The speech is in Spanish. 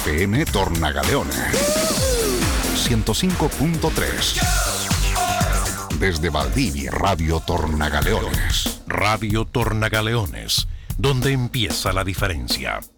FM Tornagaleones 105.3. Desde Valdivia, Radio Tornagaleones. Radio Tornagaleones, donde empieza la diferencia.